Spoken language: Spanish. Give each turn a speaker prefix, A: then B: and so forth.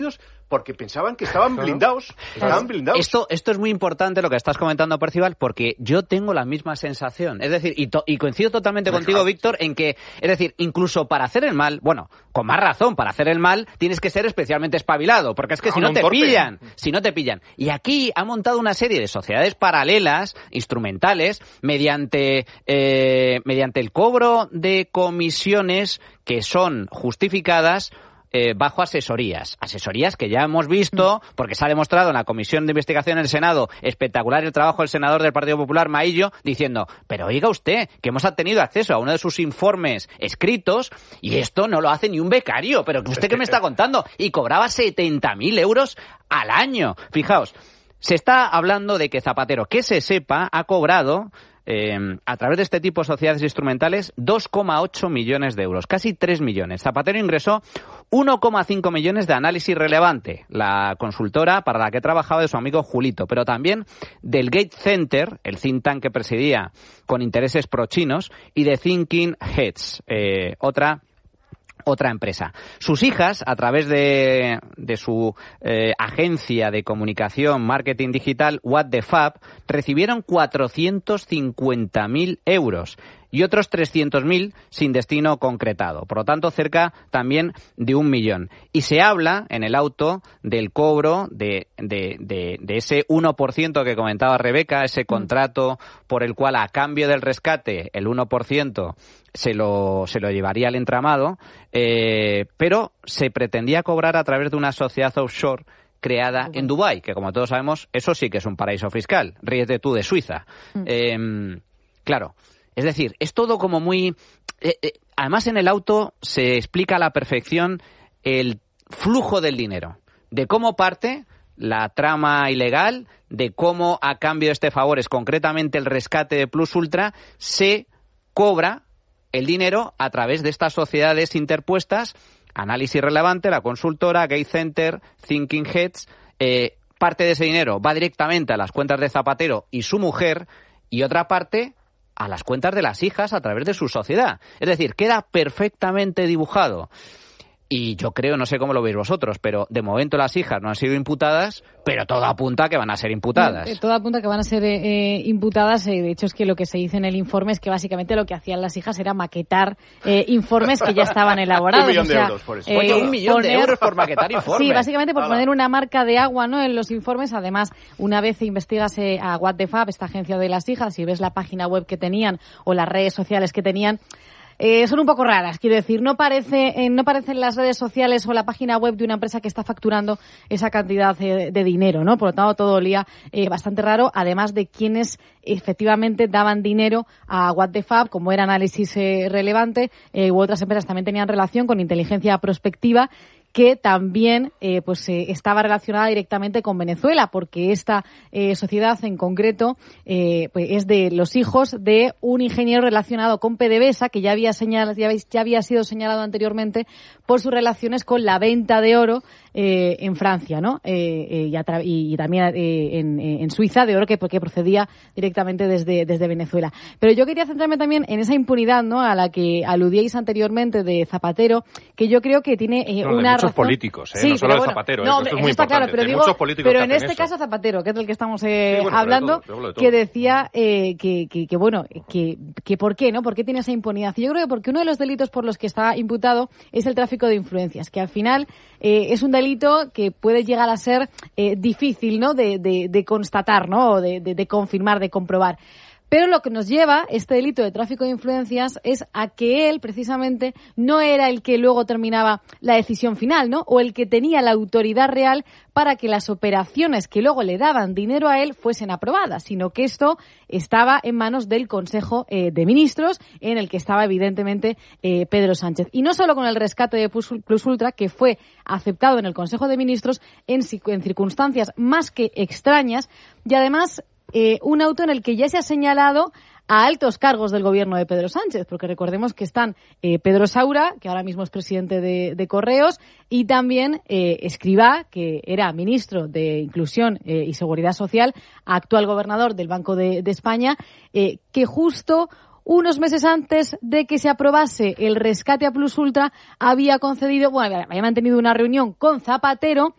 A: porque pensaban que estaban blindados. Estaban blindados.
B: Esto es muy importante lo que estás comentando, Percival, porque yo tengo la misma sensación. Es decir, y coincido totalmente contigo, Víctor, en que, es decir, incluso para hacer el mal, bueno, con más razón, para hacer el mal tienes que ser especialmente espabilado, porque es que si no te pillan. Y aquí ha montado una serie de sociedades paralelas, instrumentales, mediante el cobro de comisiones que son justificadas bajo asesorías que ya hemos visto, porque se ha demostrado en la Comisión de Investigación en el Senado, espectacular el trabajo del senador del Partido Popular, Maillo, diciendo, pero oiga usted, que hemos tenido acceso a uno de sus informes escritos, y esto no lo hace ni un becario, pero ¿usted qué me está contando? Y cobraba 70.000 euros al año. Fijaos, se está hablando de que Zapatero, que se sepa, ha cobrado a través de este tipo de sociedades instrumentales 2,8 millones de euros, casi 3 millones. Zapatero ingresó 1,5 millones de Análisis Relevante, la consultora para la que trabajaba de su amigo Julito, pero también del Gate Center, el think tank que presidía con intereses pro-chinos, y de Thinking Heads, otra empresa. Sus hijas, a través de su agencia de comunicación, marketing digital, What the Fab, recibieron 450.000 euros y otros 300.000 sin destino concretado. Por lo tanto, cerca también de 1 millón. Y se habla en el auto del cobro de ese 1% que comentaba Rebeca, ese contrato por el cual, a cambio del rescate, el 1% se lo llevaría al entramado, pero se pretendía cobrar a través de una sociedad offshore creada en Dubái, que como todos sabemos, eso sí que es un paraíso fiscal. Ríete tú de Suiza. Claro, es decir, es todo como muy... además, en el auto se explica a la perfección el flujo del dinero, de cómo parte la trama ilegal, de cómo, a cambio de este favor, es concretamente el rescate de Plus Ultra, se cobra el dinero a través de estas sociedades interpuestas, Análisis Relevante, la consultora, Gate Center, Thinking Heads. Parte de ese dinero va directamente a las cuentas de Zapatero y su mujer, y otra parte a las cuentas de las hijas a través de su sociedad. Es decir, queda perfectamente dibujado. Y yo creo, no sé cómo lo veis vosotros, pero de momento las hijas no han sido imputadas, pero todo apunta a que van a ser imputadas.
C: Todo apunta a que van a ser imputadas. De hecho, es que lo que se dice en el informe es que básicamente lo que hacían las hijas era maquetar informes que ya estaban elaborados.
A: 1 millón de euros por eso.
B: Oye, 1 millón de euros por maquetar informes.
C: Sí, básicamente por poner una marca de agua, ¿no?, en los informes. Además, una vez investigas a What the Fab, esta agencia de las hijas, y ves la página web que tenían o las redes sociales que tenían, son un poco raras, quiero decir, no parecen las redes sociales o la página web de una empresa que está facturando esa cantidad de dinero, ¿no? Por lo tanto, todo olía bastante raro, además de quienes efectivamente daban dinero a What the Fab, como era Análisis Relevante, u otras empresas también tenían relación con inteligencia prospectiva, que también estaba relacionada directamente con Venezuela, porque esta sociedad en concreto pues es de los hijos de un ingeniero relacionado con PDVSA, que ya había sido señalado anteriormente por sus relaciones con la venta de oro en Francia, ¿no? Y también en Suiza, de oro que procedía directamente desde Venezuela. Pero yo quería centrarme también en esa impunidad, ¿no?, a la que aludíais anteriormente de Zapatero, que yo creo que tiene una
D: muchos políticos,
C: sí,
D: no solo de Zapatero,
C: no,
D: esto es muy
C: está
D: importante.
C: Claro, pero
D: digo, muchos políticos
C: pero en este
D: eso.
C: caso Zapatero, que es del que estamos
D: bueno,
C: hablando,
D: de todo.
C: que decía que ¿por qué, no? ¿Por qué tiene esa impunidad? Y yo creo que porque uno de los delitos por los que está imputado es el tráfico de influencias, que al final es un delito que puede llegar a ser difícil, ¿no?, de constatar, ¿no?, o de confirmar, de comprobar. Pero lo que nos lleva este delito de tráfico de influencias es a que él, precisamente, no era el que luego terminaba la decisión final, ¿no?, o el que tenía la autoridad real para que las operaciones que luego le daban dinero a él fuesen aprobadas, sino que esto estaba en manos del Consejo de Ministros, en el que estaba evidentemente Pedro Sánchez. Y no solo con el rescate de Plus Ultra, que fue aceptado en el Consejo de Ministros en circunstancias más que extrañas, y además un auto en el que ya se ha señalado a altos cargos del gobierno de Pedro Sánchez, porque recordemos que están Pedro Saura, que ahora mismo es presidente de Correos, y también Escrivá, que era ministro de Inclusión y Seguridad Social, actual gobernador del Banco de España, que justo unos meses antes de que se aprobase el rescate a Plus Ultra, había mantenido una reunión con Zapatero